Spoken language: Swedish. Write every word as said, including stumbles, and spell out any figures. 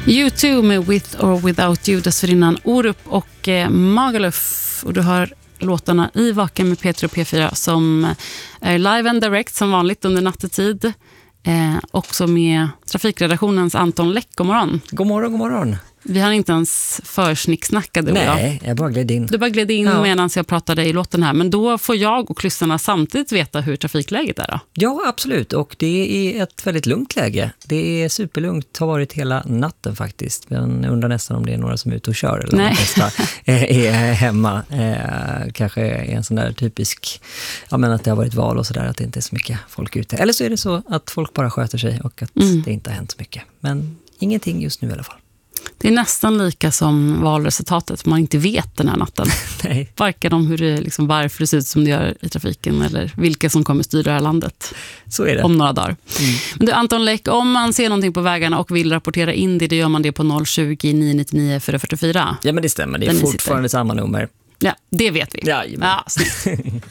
U two med With or Without You, dessförinnan Orup och eh, Magaluf. Och du har låtarna i Vaken med P tre och P fyra som är live and direct som vanligt under nattetid. Eh, också med trafikredaktionens Anton Läck. God morgon. God morgon, god morgon. Vi har inte ens försnicksnackade. Nej, jag bara gled in. Du bara gled in ja. medan jag pratade i låten här. Men då får jag och lyssnarna samtidigt veta hur trafikläget är då? Ja, absolut. Och det är ett väldigt lugnt läge. Det är superlugnt, har varit hela natten faktiskt. Men jag undrar nästan om det är några som är ute och kör. Eller Nej. är hemma. Eh, kanske är en sån där typisk, ja, men att det har varit val och sådär, att det inte är så mycket folk ute. Eller så är det så att folk bara sköter sig och att mm. det inte har hänt så mycket. Men ingenting just nu i alla fall. Det är nästan lika som valresultatet. Man inte vet den här natten. Nej. Varken om hur det, liksom, varför det ser ut som det gör i trafiken eller vilka som kommer styra det här landet. Så är det. Om några dagar. Mm. Men du, Anton Läck, om man ser någonting på vägarna och vill rapportera in det, då gör man det på noll tjugo, nio nittionio, fyra fyrtiofyra. Ja, men det stämmer. Det är fortfarande samma nummer. Ja, det vet vi. Ja, ja, snyggt.